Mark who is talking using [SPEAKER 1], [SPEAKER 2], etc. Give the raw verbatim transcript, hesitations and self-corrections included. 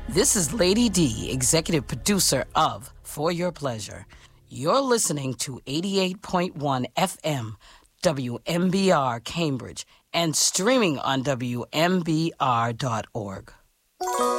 [SPEAKER 1] This is Lady D, executive producer of For Your Pleasure. You're listening to eighty-eight point one F M, W M B R Cambridge, and streaming on W M B R dot org.